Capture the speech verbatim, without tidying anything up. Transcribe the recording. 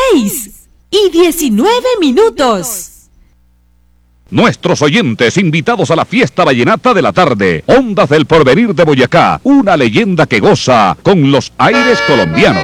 seis y diecinueve minutos. Nuestros oyentes invitados a la fiesta vallenata de la tarde. Ondas del Porvenir de Boyacá, una leyenda que goza con los aires colombianos.